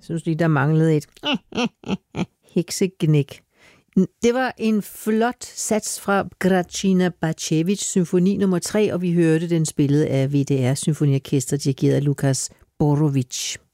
synes lige, der manglede et heksegnæk. Det var en flot sats fra Gracina Bacevic, symfoni nummer 3, og vi hørte den spillet af WDR Symfoniorkester, dirigeret af Lukas Borovic.